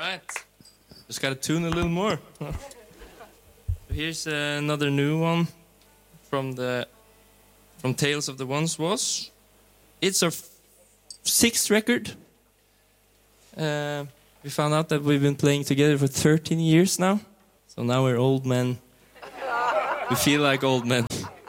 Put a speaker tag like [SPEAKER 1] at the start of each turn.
[SPEAKER 1] right. Just gotta tune a little more. Here's another new one from Tales of the Once Was. It's our sixth record. We found out that we've been playing together for 13 years now. So now we're old men. We feel like old men.